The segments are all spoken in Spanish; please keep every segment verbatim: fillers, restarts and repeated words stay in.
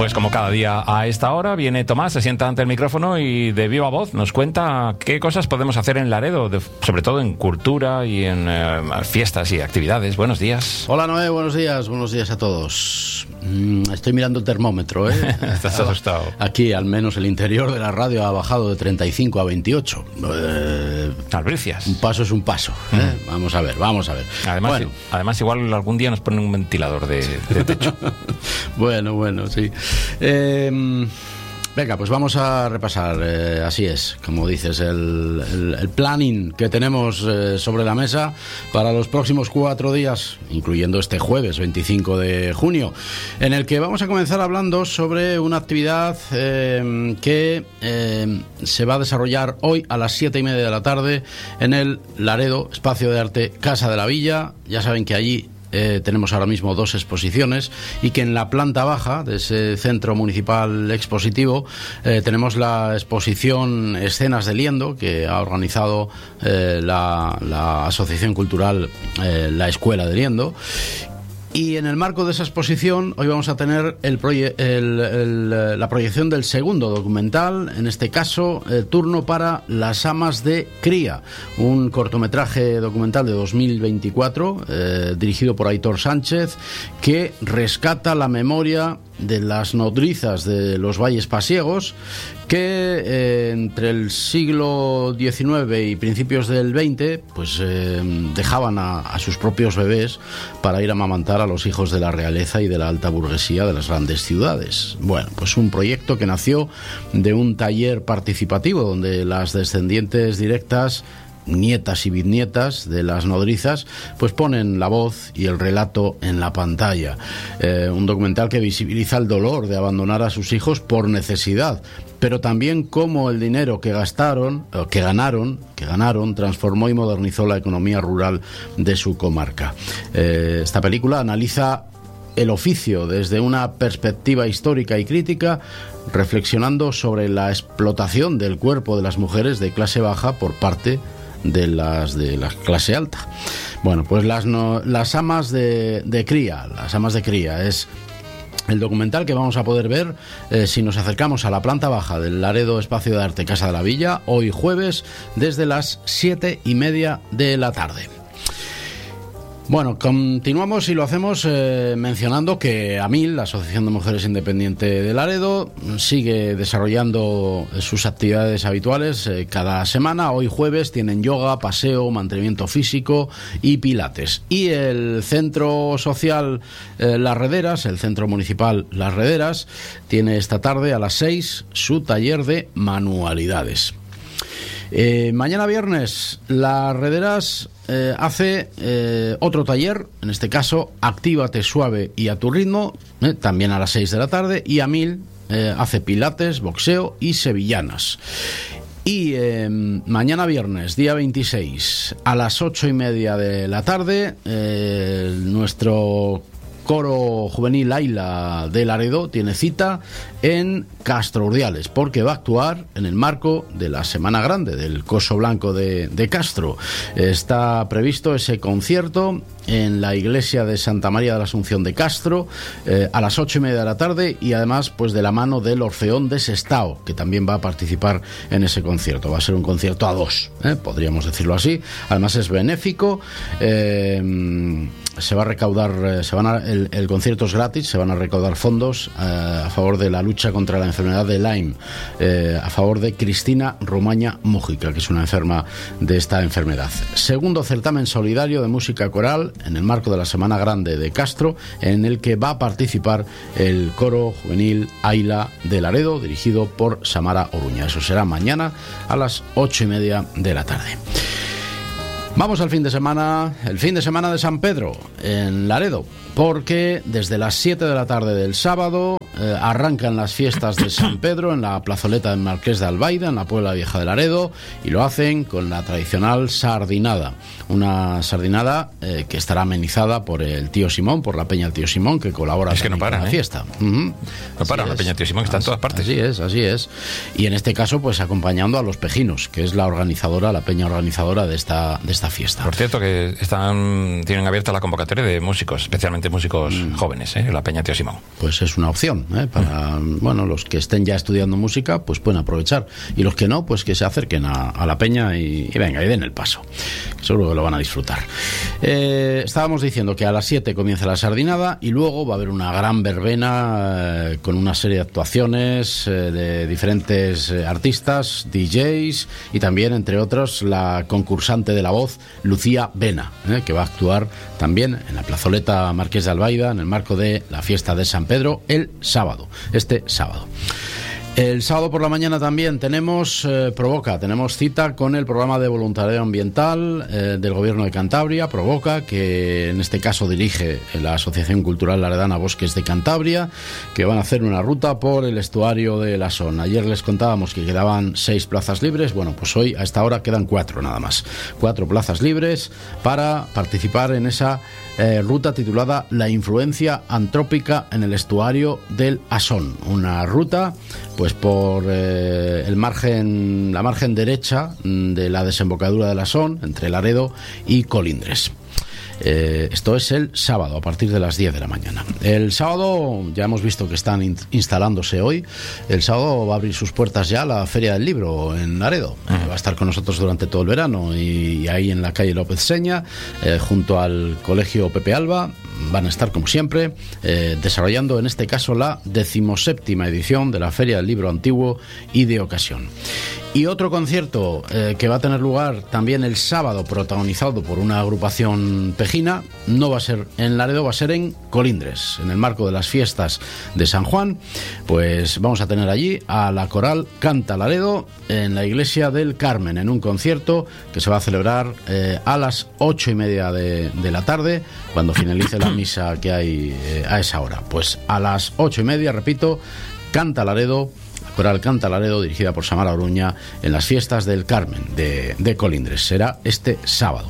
Pues como cada día a esta hora viene Tomás, se sienta ante el micrófono y de viva voz nos cuenta qué cosas podemos hacer en Laredo, de, sobre todo en cultura y en eh, fiestas y actividades. Buenos días. Hola Noé, buenos días, buenos días a todos. Mm, estoy mirando el termómetro, ¿eh? Estás asustado. Aquí al menos el interior de la radio ha bajado de treinta y cinco a veintiocho. Eh, Albricias. Un paso es un paso, ¿eh? Mm. Vamos a ver, vamos a ver. Además, bueno. además igual algún día nos ponen un ventilador de, de techo. Bueno, bueno, sí. Eh, venga, pues vamos a repasar, eh, así es, como dices, el, el, el planning que tenemos eh, sobre la mesa para los próximos cuatro días, incluyendo este jueves veinticinco de junio, en el que vamos a comenzar hablando sobre una actividad eh, que eh, se va a desarrollar hoy a las siete y media de la tarde en el Laredo Espacio de Arte Casa de la Villa. Ya saben que allí Eh, tenemos ahora mismo dos exposiciones y que en la planta baja de ese centro municipal expositivo eh, tenemos la exposición Escenas de Liendo, que ha organizado eh, la, la Asociación Cultural eh, La Escuela de Liendo. Y en el marco de esa exposición hoy vamos a tener el proye- el, el, la proyección del segundo documental, en este caso eh, Turno para las amas de cría, un cortometraje documental de dos mil veinticuatro eh, dirigido por Aitor Sánchez, que rescata la memoria de las nodrizas de los valles pasiegos que eh, entre el siglo diecinueve y principios del veinte pues eh, dejaban a, a sus propios bebés para ir a amamantar a los hijos de la realeza y de la alta burguesía de las grandes ciudades. Bueno, pues un proyecto que nació de un taller participativo donde las descendientes directas, nietas y bisnietas de las nodrizas, pues ponen la voz y el relato en la pantalla. Eh, un documental que visibiliza el dolor de abandonar a sus hijos por necesidad, pero también cómo el dinero que gastaron, que ganaron, que ganaron, transformó y modernizó la economía rural de su comarca. Eh, esta película analiza el oficio desde una perspectiva histórica y crítica, reflexionando sobre la explotación del cuerpo de las mujeres de clase baja por parte de las de la clase alta. Bueno, pues las, no, las amas de, de cría, las amas de cría es el documental que vamos a poder ver eh, si nos acercamos a la planta baja del Laredo Espacio de Arte Casa de la Villa, hoy jueves, desde las siete y media de la tarde. Bueno, continuamos y lo hacemos eh, mencionando que AMIL, la Asociación de Mujeres Independiente de Laredo, sigue desarrollando sus actividades habituales eh, cada semana. Hoy jueves tienen yoga, paseo, mantenimiento físico y pilates. Y el Centro Social eh, Las Rederas, el Centro Municipal Las Rederas, tiene esta tarde a las seis su taller de manualidades. Eh, mañana viernes, Las Rederas eh, hace eh, otro taller, en este caso Actívate suave y a tu ritmo, eh, también a las seis de la tarde, y AMIL eh, hace pilates, boxeo y sevillanas. Y eh, mañana viernes, día veintiséis, a las ocho y media de la tarde, eh, nuestro Coro Juvenil Aila de Laredo tiene cita en Castro Urdiales, porque va a actuar en el marco de la Semana Grande del Coso Blanco de, de Castro. Está previsto ese concierto en la iglesia de Santa María de la Asunción de Castro eh, a las ocho y media de la tarde, y además pues de la mano del Orfeón de Sestao, que también va a participar en ese concierto. Va a ser un concierto a dos, ¿eh? podríamos decirlo así. Además es benéfico. eh, se va a recaudar, se van a, el, el concierto es gratis, se van a recaudar fondos eh, a favor de la lucha contra la enfermedad de Lyme, eh, a favor de Cristina Romaña Mújica, que es una enferma de esta enfermedad. Segundo certamen solidario de música coral en el marco de la Semana Grande de Castro, en el que va a participar el Coro Juvenil Aila de Laredo, dirigido por Samara Oruña. Eso será mañana a las ocho y media de la tarde. Vamos al fin de semana, el fin de semana de San Pedro en Laredo, porque desde las siete de la tarde del sábado eh, arrancan las fiestas de San Pedro en la plazoleta del Marqués de Albaida, en la Puebla Vieja de Laredo, y lo hacen con la tradicional sardinada, una sardinada eh, que estará amenizada por el Tío Simón, por la Peña del Tío Simón, que colabora es que no para, en la ¿eh? fiesta. Uh-huh. No para, la Peña del Tío Simón, que está en todas partes. Así es, así es. Y en este caso, pues acompañando a Los Pejinos, que es la organizadora, la peña organizadora de esta, de esta fiesta. Por cierto, que están tienen abierta la convocatoria de músicos, especialmente músicos mm. jóvenes, ¿eh? La Peña Tío Simón. Pues es una opción. opción, ¿eh? Para, bueno, los que estén ya estudiando música, pues pueden aprovechar. Y los que no, pues que se acerquen a, a la peña y, y venga, y den el paso. Seguro que lo van a disfrutar. Eh, estábamos diciendo que a las siete comienza la sardinada y luego va a haber una gran verbena eh, con una serie de actuaciones eh, de diferentes eh, artistas, D Js y también, entre otros, la concursante de la voz, Lucía Vena, eh, que va a actuar también en la plazoleta Marqués de Albaida en el marco de la fiesta de San Pedro el sábado, este sábado. El sábado por la mañana también tenemos eh, Provoca, tenemos cita con el programa de voluntariado ambiental eh, del Gobierno de Cantabria, Provoca, que en este caso dirige la Asociación Cultural Laredana Bosques de Cantabria, que van a hacer una ruta por el estuario de la Son. Ayer les contábamos que quedaban seis plazas libres, bueno, pues hoy a esta hora quedan cuatro nada más, cuatro plazas libres para participar en esa Eh, ruta titulada La influencia antrópica en el estuario del Asón, una ruta pues por eh, el margen, la margen derecha de la desembocadura del Asón, entre Laredo y Colindres. Eh, esto es el sábado a partir de las diez de la mañana. El sábado ya hemos visto que están in- instalándose hoy. El sábado va a abrir sus puertas ya la Feria del Libro en Laredo. Eh, va a estar con nosotros durante todo el verano y, y ahí en la calle López Seña, eh, junto al Colegio Pepe Alba, van a estar como siempre eh, desarrollando en este caso la decimoséptima edición de la Feria del Libro Antiguo y de Ocasión. Y otro concierto eh, que va a tener lugar también el sábado, protagonizado por una agrupación pejina, no va a ser en Laredo, va a ser en Colindres, en el marco de las fiestas de San Juan. Pues vamos a tener allí a la coral Canta Laredo en la iglesia del Carmen, en un concierto que se va a celebrar eh, a las ocho y media de, de la tarde, cuando finalice la misa que hay eh, a esa hora. Pues a las ocho y media, repito, Canta Laredo, Coral Canta Laredo, dirigida por Samara Oruña, en las fiestas del Carmen de, de Colindres. Será este sábado.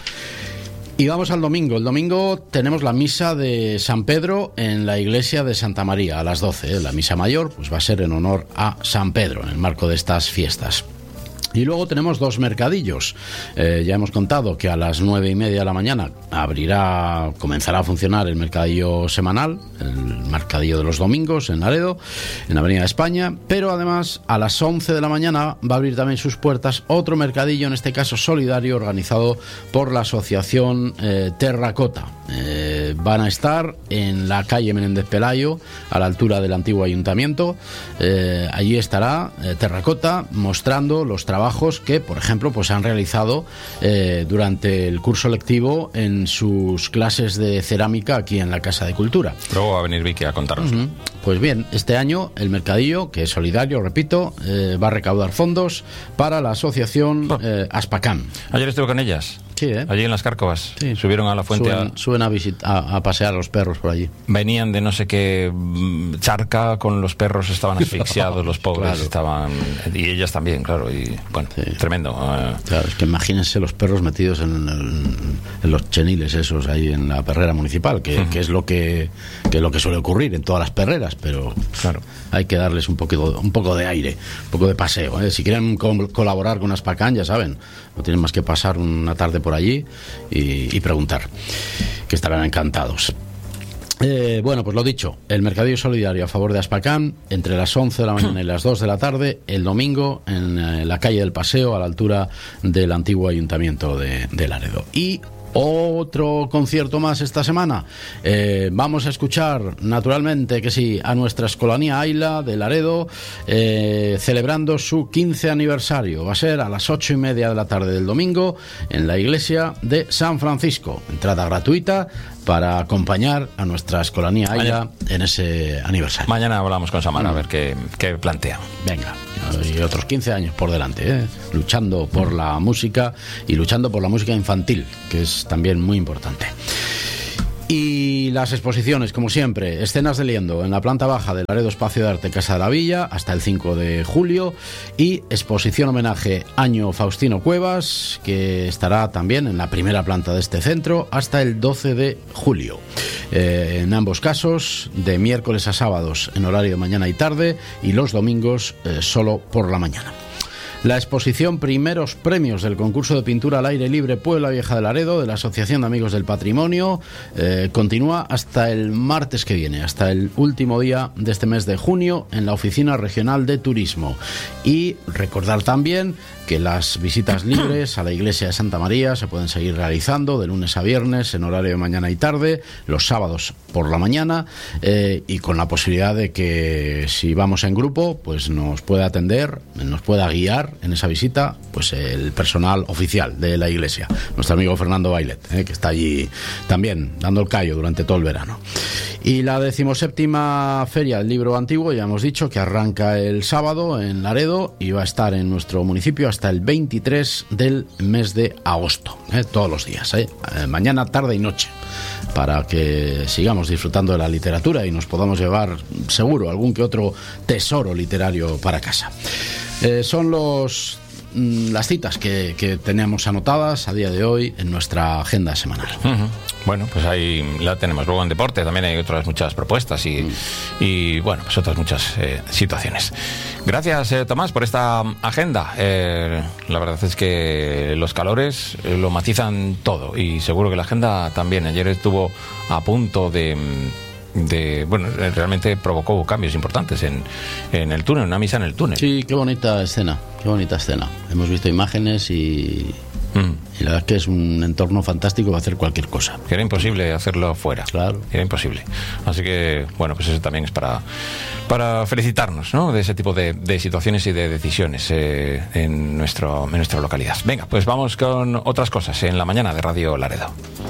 Y vamos al domingo. El domingo tenemos la misa de San Pedro en la iglesia de Santa María a las doce. ¿eh? La misa mayor pues va a ser en honor a San Pedro en el marco de estas fiestas. Y luego tenemos dos mercadillos. Eh, ya hemos contado que a las nueve y media de la mañana abrirá, comenzará a funcionar el mercadillo semanal, el mercadillo de los domingos en Laredo, en Avenida España, pero además a las once de la mañana va a abrir también sus puertas otro mercadillo, en este caso solidario, organizado por la asociación eh, Terracota. Eh, van a estar en la calle Menéndez Pelayo, a la altura del antiguo ayuntamiento. Eh, allí estará eh, Terracota mostrando los trabajos que, por ejemplo, pues han realizado eh, durante el curso lectivo en sus clases de cerámica aquí en la Casa de Cultura. Luego va a venir Vicky a contarnos. Uh-huh. Pues bien, este año el mercadillo, que es solidario, repito, eh, va a recaudar fondos para la asociación eh, Aspacam. Ayer estuve con ellas. Sí, ¿eh? Allí en las Cárcovas. Sí. Subieron a la fuente. Suben, a... suben a, visit- a, a pasear a los perros por allí. Venían de no sé qué mm, charca con los perros, estaban asfixiados los pobres, claro. estaban y ellas también, claro, y bueno, sí. Tremendo. Uh... Claro, es que imagínense los perros metidos en, en, en los cheniles esos ahí en la perrera municipal, que, uh-huh. que es lo que, que es lo que suele ocurrir en todas las perreras, pero claro, hay que darles un poquito, un poco de aire, un poco de paseo, ¿eh? Si quieren co- colaborar con Aspacam, ya saben, no tienen más que pasar una tarde por allí y, y preguntar, que estarán encantados. Eh, bueno, pues lo dicho, el mercadillo solidario a favor de Aspacam entre las once de la mañana y las dos de la tarde el domingo en eh, la calle del Paseo, a la altura del antiguo ayuntamiento de, de Laredo. Y otro concierto más esta semana. Eh, vamos a escuchar, naturalmente que sí, a nuestra Escolanía Aila de Laredo, eh, celebrando su quince aniversario. Va a ser a las ocho y media de la tarde del domingo en la iglesia de San Francisco. Entrada gratuita para acompañar a nuestra Escolanía Aila mañana, en ese aniversario. Mañana hablamos con Samara mm. a ver qué, qué plantea. Venga, y otros quince años por delante, ¿eh? Luchando por la música y luchando por la música infantil, que es también muy importante. Y las exposiciones, como siempre, escenas de Liendo en la planta baja del Laredo Espacio de Arte Casa de la Villa hasta el cinco de julio, y exposición homenaje Año Faustino Cuevas, que estará también en la primera planta de este centro hasta el doce de julio. Eh, en ambos casos, de miércoles a sábados en horario de mañana y tarde, y los domingos eh, solo por la mañana. La exposición Primeros Premios del concurso de pintura al aire libre Puebla Vieja de Laredo de la Asociación de Amigos del Patrimonio eh, continúa hasta el martes que viene, hasta el último día de este mes de junio en la Oficina Regional de Turismo. Y recordar también que las visitas libres a la iglesia de Santa María se pueden seguir realizando de lunes a viernes en horario de mañana y tarde, los sábados por la mañana, eh, y con la posibilidad de que si vamos en grupo pues nos pueda atender, nos pueda guiar en esa visita pues el personal oficial de la iglesia, nuestro amigo Fernando Bailet, eh, que está allí también dando el callo durante todo el verano. Y la decimoséptima Feria del Libro Antiguo, ya hemos dicho que arranca el sábado en Laredo y va a estar en nuestro municipio hasta el veintitrés del mes de agosto, eh, todos los días, eh, mañana, tarde y noche, para que sigamos disfrutando de la literatura y nos podamos llevar seguro algún que otro tesoro literario para casa. Eh, son los las citas que, que tenemos anotadas a día de hoy en nuestra agenda semanal. Uh-huh. Bueno, pues ahí la tenemos. Luego en deporte también hay otras muchas propuestas y, mm. y bueno, pues otras muchas eh, situaciones. Gracias, eh, Tomás, por esta agenda. Eh, la verdad es que los calores eh, lo matizan todo y seguro que la agenda también. Ayer estuvo a punto de... de bueno, realmente provocó cambios importantes en, en el túnel, una misa en el túnel. Sí, qué bonita escena, qué bonita escena. Hemos visto imágenes y, mm. y la verdad es que es un entorno fantástico para hacer cualquier cosa. Que era imposible hacerlo fuera. Claro. Era imposible. Así que, bueno, pues eso también es para, para felicitarnos, ¿no? De ese tipo de, de situaciones y de decisiones eh, en, nuestro, en nuestra localidad. Venga, pues vamos con otras cosas en la mañana de Radio Laredo.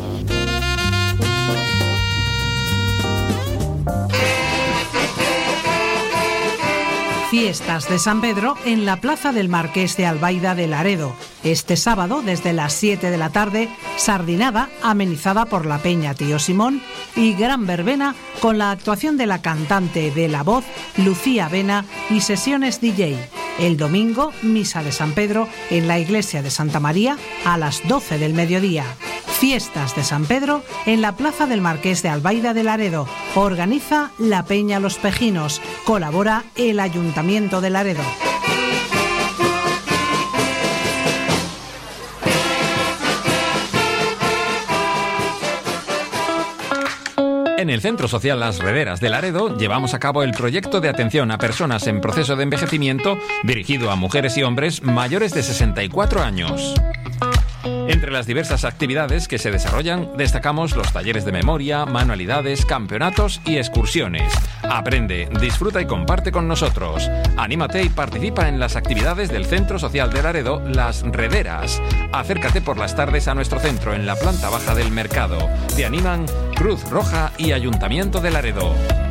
Fiestas de San Pedro en la Plaza del Marqués de Albaida de Laredo. Este sábado, desde las siete de la tarde, sardinada amenizada por la Peña Tío Simón y gran verbena con la actuación de la cantante de La Voz, Lucía Vena, y sesiones D J. El domingo, misa de San Pedro en la iglesia de Santa María a las doce del mediodía. Fiestas de San Pedro en la Plaza del Marqués de Albaida de Laredo. Organiza la Peña Los Pejinos. Colabora el Ayuntamiento de Laredo. En el Centro Social Las Rederas de Laredo llevamos a cabo el proyecto de atención a personas en proceso de envejecimiento dirigido a mujeres y hombres mayores de sesenta y cuatro años. Entre las diversas actividades que se desarrollan, destacamos los talleres de memoria, manualidades, campeonatos y excursiones. Aprende, disfruta y comparte con nosotros. Anímate y participa en las actividades del Centro Social de Laredo, Las Rederas. Acércate por las tardes a nuestro centro en la planta baja del mercado. Te animan Cruz Roja y Ayuntamiento de Laredo.